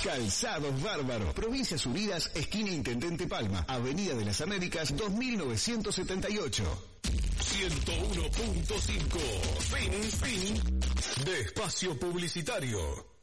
Calzados Bárbaro, Provincias Unidas, esquina Intendente Palma, Avenida de las Américas, 2978. 101.5. Fin de espacio publicitario.